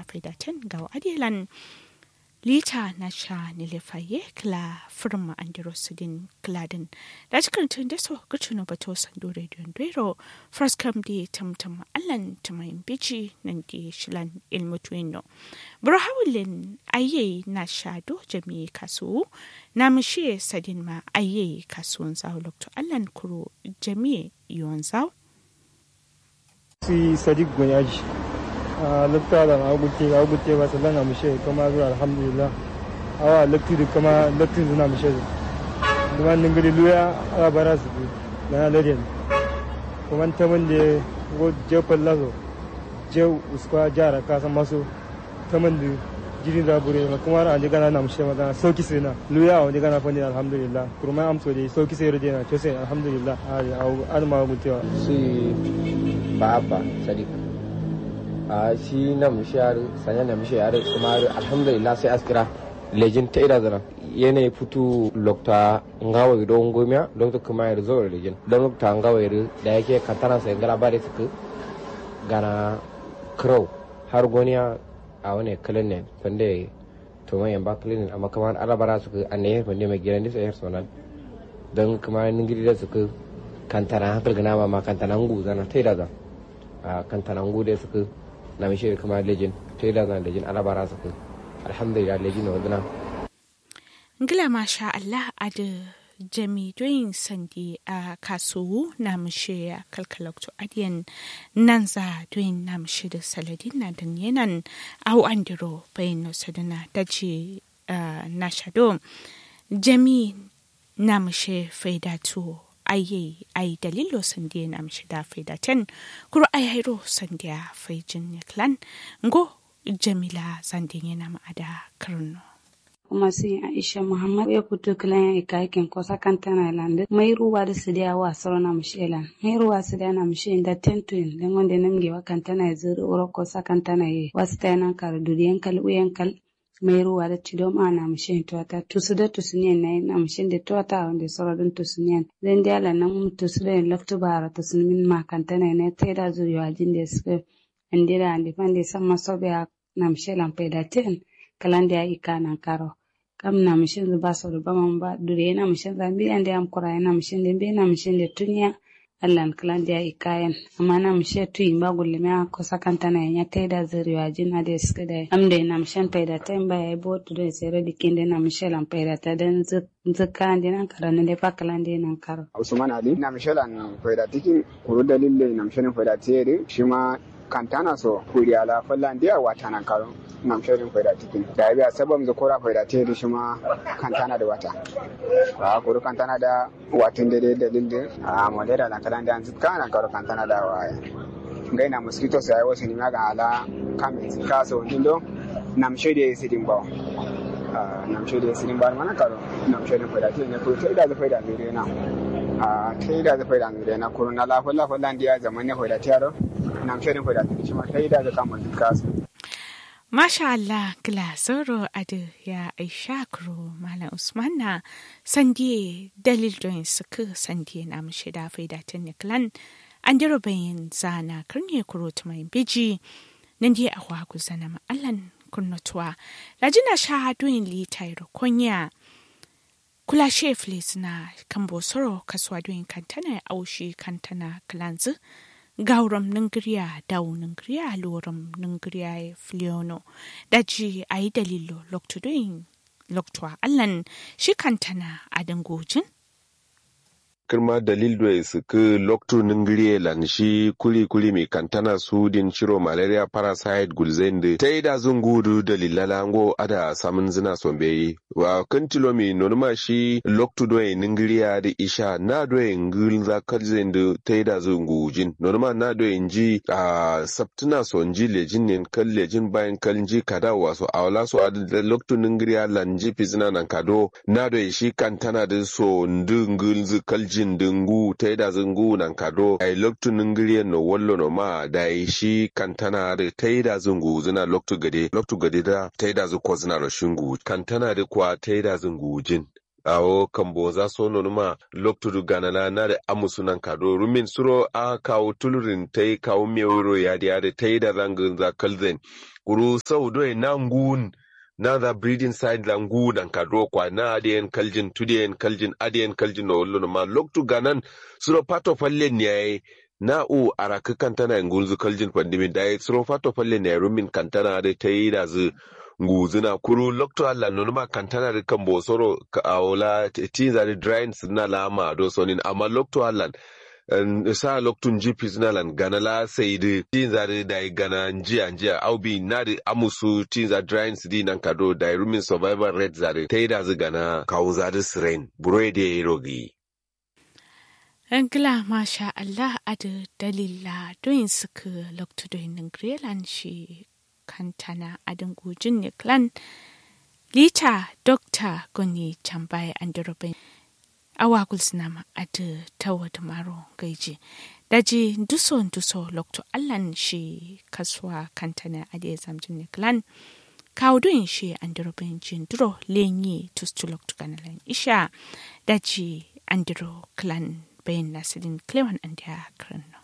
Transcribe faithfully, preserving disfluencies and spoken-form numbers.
da faidaten ga adilan lita na sha nilifaye kla firma androsidin kladin da cikin tun da so gutuno bato sando radio ndero first come di tamtam allan tumayin bici nan di shilan ilmutuino burhawlin aye na shado jami kasu na mishe sadin ma aye kasuwan zawo lokto allan kuro jami yon zawo si sadiq gonyaji lakta da agutte agutte ba sallan amshe kuma zuwa alhamdulillah awa lakti da kuma lakti zuna amshe kuma ningiri luya a bara su na ladin kuma ta mun da go je pallazo je uskwa jara ka san maso ta mun da jirin da bure kuma ran da gana na amshe ma sauki sai na luya wanda gana fa ni alhamdulillah kuma amso da sauki sai rodena to sai alhamdulillah a an ma mutewa si baba sadiq a shi na mishiyar sanya na mishiyar kuma alhamdulillah sai askira lejin ta ida zana yana fitu lokta ngawa do ngomya lokta kuma yar zo lejin don lokta ngawa yar da yake katana sai gara bare suka gana crow har goniya a wani kalin ne fande to mai yamba kalin amma kamar alabara suka anne fande mai gidan disa yar sonan don kuma ningiri da suka kantana hankal gana ma kantana ngu zana ta ida zana a kantana ngu da suka na mishi kuma lejin ta yi lazan lejin alabara su alhamdulillah lejin na wadana ngila masha Allah adu jami doyin sandi a kasuwu na mishi a kalkalaktu adiyan nan za doyin na mishi da saladin na dan yanan au andiro bayan sadana da ce na shado jami na mishi faidatu aye ai dalilo sandiya na mishi da faidatan kuro ayairo sandiya faijin klan ngo jamila sandiya na ma'ada karno kuma sai Aisha Muhammad ya fito klan ya kaikin kosa kantana lande mai ruwa da sidiya wa sarona mishelan mai ruwa sidiya na mishe da tentuin dan wanda namge wa kantana ya zuru uro kosa kantana ye wasta nan kar duriyan kal uyan kal mai ruwa da cidom ana mishin tuwata tusu da tusuniyan na yin amshin da tuwata wanda sauran tusuniyan zan da yala nan tusu da yin laftu bara tusunin makanta na ne ta da zuwa jin da suka andira andi fande sama sobe na mishelan faida ten kalan da ya ika nan karo kam na mishin zuba sau da baman ba dure na mishin zambi andi am kura na mishin da bi na mishin da tuniya allan kalan da ya ikayen amma na mishe tuyi ba gullumi a kusa kanta na ya ta da zuwa jin na da suka da amda na mishin faida ta yin ba ya yi botu da sai radikin da na mishelan faida ta don zika da nan karo na da fakalan da nan karo. Usman Ali na mishelan faida tikin kuru dalilin na mishelan faida ta yi shi ma kantana so kuriyala fallan da wata nan karo na mishelan faida tikin da ya biya sabon zakora faida ta yi shi ma kantana da wata a kuru kantana da watan da dai dalilin a modera na kalan da zika na karo kantana da waya ngai na mosquito sai wasu ni maga ala kamin zika so dindo na mshede sidin ba na mshede sidin ba mana karo na mshede faida ta ne ko ta da faida mere na a ta da faida mere na kuru na la falla falla ndiya zaman ne faida ta ro na mshede faida ta shi ma ta da kamin zika so Masha Allah, Glasoro Adu ya Aisha Kuro Malam Usman na sandiye dalil don suka sandiye na mashi da faidatin Niklan an dira bayan zana karne kuro tumayin biji nan diye a wagu zana ma'allan kunnutuwa. Lajina sha haduyin litayar konya kula sheflis na kambosoro kasuwa doyin kantana aushi kantana klanzu. Gauram ningriya daw ningriya loram ningriya fliono daji ai dalilo loktudoin loktwa allan shi kantana adan gojin kirma dalil do su ke loktu ningriye lan shi kuli kuli mi kantana sudin shiro malaria parasite gulzende taida zungudu dalilala ngo ada samun zina sombe wa kantilo mi nonuma shi loktu do ningriya da isha na do ngul za kalzende taida zungujin nonuma na do inji a saptuna sonji lejin nen kal lejin bayan kalji kada waso awla so ada loktu ningriya lan ji pizna nan kado na do shi kantana da so ndungul zu kalji jin dingu ta yi da zungu nan kado ai loktu ningiriyan no wallo no ma da yi shi kantana da ta yi da zungu zina loktu gade loktu gade da ta yi da zuko zina rashingu kantana da kuwa ta yi da zungu jin awo kambo za so no ma loktu du ganala na da amusu nan kado rumin suro a kawo tulurin ta yi kawo mewuro ya da ta yi da zangin za kalzen kuru sau doi na ngun na the breeding side la ngu dan kadro kwa na adien kaljin tudien kaljin adien kaljin no lolo ma loktu ganan suro pato falle ne na u araka kantana ngunzu kaljin pandimi dai suro pato falle ne rumin kantana da tayi da zu nguzuna kuru lokto alla nonuma kantana da kan bosoro ka awola tinza da drains na lama do sonin amma lokto alla sa loktun jipis na lan gana la sai da tinza da dai gana njiya njiya au bi na da amusu tinza drains di nan kado da rumin survival rate zare tayi da zu gana kauza da sirain burede rogi Angla masha Allah ada dalila doin suka lokto doin ngrelan shi kantana adin gujin ne klan lita dokta goni chambai andorobe awa kulsnama adu tawad maro gaiji daji duso duso lokto allan shi kaswa kantana ade zamjin ne klan kawdun shi andorobe jin duro lenyi tustu lokto kanalan isha daji andro klan bayan nasirin klewan andiya krano